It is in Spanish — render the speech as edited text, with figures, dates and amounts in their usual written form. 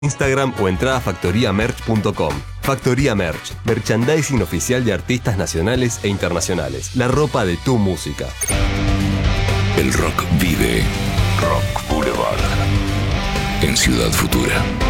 Instagram o entrada a factoriamerch.com. Factoría Merch, merchandising oficial de artistas nacionales e internacionales. La ropa de tu música. El rock vive. Rock Boulevard. En Ciudad Futura.